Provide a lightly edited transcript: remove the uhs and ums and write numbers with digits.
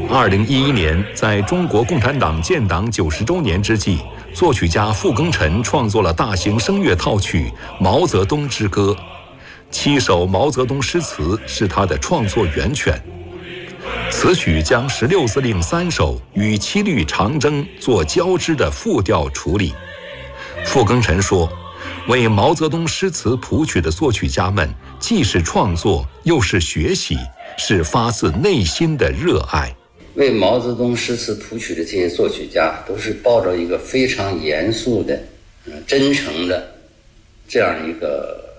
2011年，在中国共产党建党90周年之际，作曲家傅庚辰创作了大型声乐套曲《毛泽东之歌》，7首毛泽东诗词是他的创作源泉。此曲将16字令3首与7律长征做交织的复调处理。傅庚辰说，为毛泽东诗词谱曲的作曲家们，既是创作，又是学习，是发自内心的热爱。 为毛泽东诗词谱曲的这些作曲家，都是抱着一个非常严肃的、真诚的这样一个